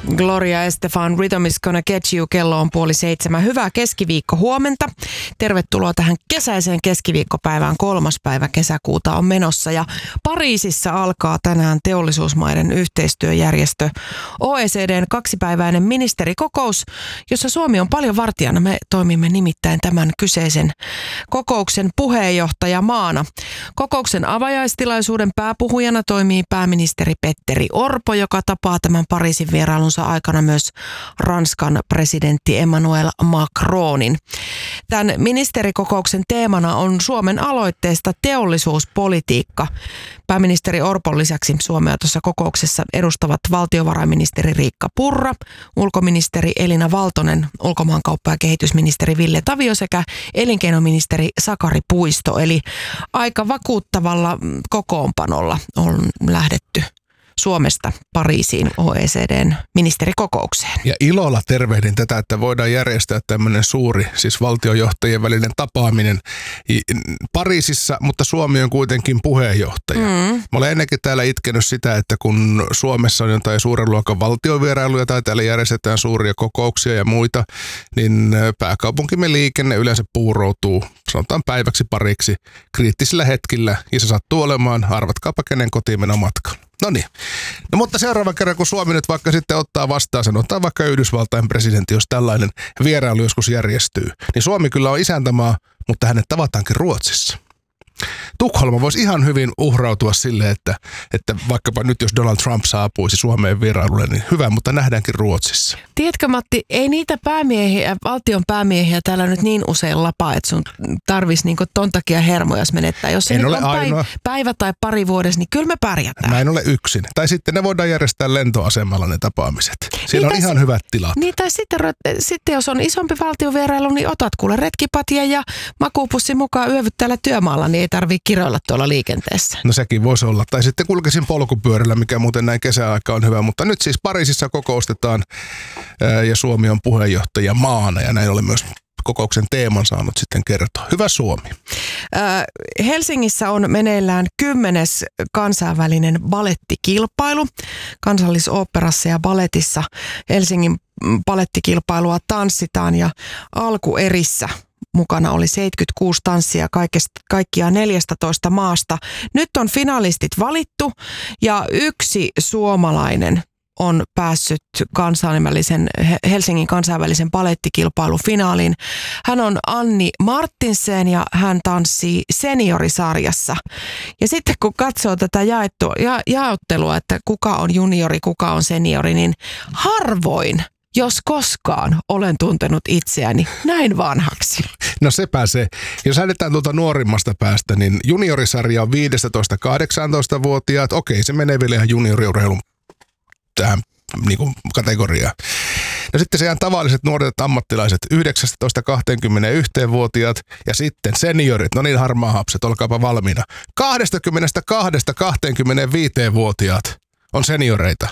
Gloria Estefan, Rhythm is gonna get you. Kello on 6:30. Hyvää keskiviikko huomenta. Tervetuloa tähän kesäiseen keskiviikkopäivään. 3. päivä kesäkuuta on menossa ja Pariisissa alkaa tänään teollisuusmaiden yhteistyöjärjestö OECD:n 2-päiväinen ministerikokous, jossa Suomi on paljon vartijana. Me toimimme nimittäin tämän kyseisen kokouksen puheenjohtajamaana. Kokouksen avajaistilaisuuden pääpuhujana toimii pääministeri Petteri Orpo, joka tapaa tämän Pariisin vierailunsa aikana myös Ranskan presidentti Emmanuel Macronin. Tämän ministerikokouksen teemana on Suomen aloitteesta teollisuuspolitiikka. Pääministeri Orpon lisäksi Suomea tuossa kokouksessa edustavat valtiovarainministeri Riikka Purra, ulkoministeri Elina Valtonen, ulkomaankauppa- ja kehitysministeri Ville Tavio sekä elinkeinoministeri Sakari Puisto. Eli aika vakuuttavalla kokoonpanolla on lähdetty Suomesta Pariisiin OECD:n ministerikokoukseen. Ja ilolla tervehdin tätä, että voidaan järjestää tämmöinen suuri, siis valtiojohtajien välinen tapaaminen Pariisissa, mutta Suomi on kuitenkin puheenjohtaja. Mä olen ennenkin täällä itkenyt sitä, että kun Suomessa on jotain suuren luokan valtiovierailuja tai täällä järjestetään suuria kokouksia ja muita, niin pääkaupunkimme liikenne yleensä puuroutuu, sanotaan päiväksi pariksi, kriittisillä hetkillä, ja se sattuu olemaan, arvatkaapa kenen kotiin mennä matkalla. No niin. No mutta seuraavan kerran, kun Suomi nyt vaikka sitten ottaa vastaan, sanotaan vaikka Yhdysvaltain presidentti, jos tällainen vierailu joskus järjestyy, niin Suomi kyllä on isäntämaa, mutta hänet tavataankin Ruotsissa. Tukholma voisi ihan hyvin uhrautua sille, että vaikkapa nyt jos Donald Trump saapuisi Suomeen vierailulle, niin hyvä, mutta nähdäänkin Ruotsissa. Tiedätkö Matti, ei niitä päämiehiä, valtion päämiehiä täällä nyt niin usein lapaa, että sun tarvitsisi niinku ton takia hermoja menettää. Jos se en nyt ole on ainoa. Päivä tai pari vuodessa, niin kyllä me pärjätään. Mä en ole yksin. Tai sitten ne voidaan järjestää lentoasemalla ne tapaamiset. Siellä on ihan hyvät tilat. Niin tai sitten jos on isompi valtiovierailu, niin otat kuule retkipatja ja makuupussi mukaan yövyt täällä työmaalla, niin ei tarvitse kiroilla tuolla liikenteessä. No sekin voisi olla. Tai sitten kulkisin polkupyörällä, mikä muuten näin kesäaika on hyvä. Mutta nyt siis Pariisissa kokoustetaan ja Suomi on puheenjohtaja maana ja näin ollen myös kokouksen teeman saanut sitten kertoa. Hyvä Suomi. Helsingissä on meneillään 10. kansainvälinen balettikilpailu. Kansallisoopperassa ja baletissa Helsingin balettikilpailua tanssitaan ja alkuerissä mukana oli 76 tanssia kaikkiaan 14 maasta. Nyt on finalistit valittu ja yksi suomalainen on päässyt Helsingin kansainvälisen balettikilpailufinaaliin. Hän on Anni Martinsen ja hän tanssii seniorisarjassa. Ja sitten kun katsoo tätä jaottelua, että kuka on juniori, kuka on seniori, niin harvoin, jos koskaan, olen tuntenut itseäni näin vanhaksi. No sepä se. Jos lähdetään tuolta nuorimmasta päästä, niin juniorisarja on 15-18-vuotiaat. Okei, se menee vielä ihan junioriurheilun tähän niin kuin kategoriaan. No sitten se ihan tavalliset nuoret ammattilaiset, 19-21-vuotiaat ja sitten seniorit, no niin harmaahapset, olkaapa valmiina. 22-25-vuotiaat on senioreita.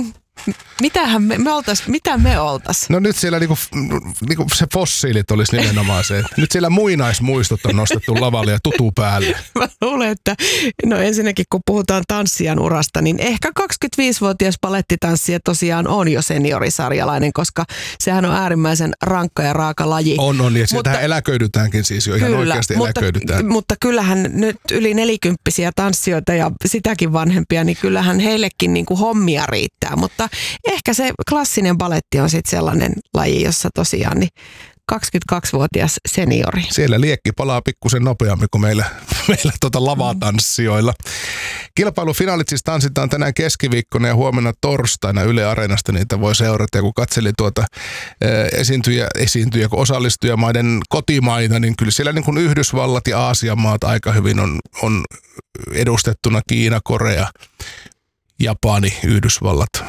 Mitä me oltais? No nyt siellä niinku se fossiilit olisi nimenomaan se. Nyt siellä muinaismuistot on nostettu lavalle ja tutu päälle. Mä luulen, että no ensinnäkin kun puhutaan tanssijan urasta, niin ehkä 25-vuotias palettitanssija tosiaan on jo seniorisarjalainen, koska sehän on äärimmäisen rankka ja raaka laji. On ja sieltähän eläköidytäänkin siis jo ihan oikeasti eläköidytään. Mutta kyllähän nyt yli 40-vuotiaita tanssijoita ja sitäkin vanhempia, niin kyllähän heillekin niinku hommia riittää, mutta ehkä se klassinen baletti on sitten sellainen laji, jossa tosiaan niin 22-vuotias seniori. Siellä liekki palaa pikkusen nopeammin kuin meillä lavatanssijoilla. Kilpailufinaalit siis tanssitaan tänään keskiviikkona ja huomenna torstaina Yle Areenasta. Niitä voi seurata. Ja kun katselin esiintyjä, kun osallistujamaiden kotimaita, niin kyllä siellä niin kuin Yhdysvallat ja Aasian maat aika hyvin on edustettuna. Kiina, Korea, Japani, Yhdysvallat.